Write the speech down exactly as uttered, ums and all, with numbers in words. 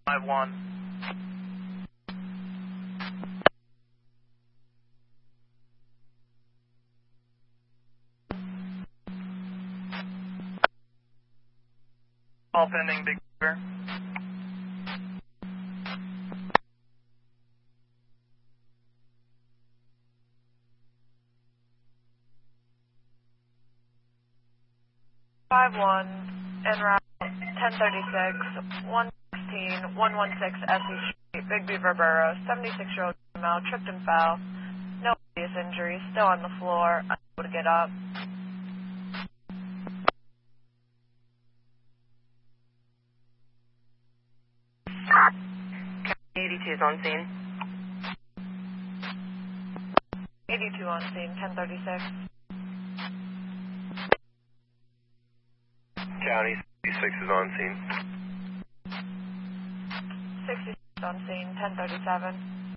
five one. Call pending, Big Beaver. five one, en route, ten thirty-six, one sixteen, one sixteen Essie Street, Big Beaver Borough, seventy-six-year-old female, tripped and fell, no obvious injuries, still on the floor, unable to get up. eighty-two is on scene. eighty-two on scene, ten thirty-six. County sixty-six is on scene. sixty-six on scene, ten thirty-seven.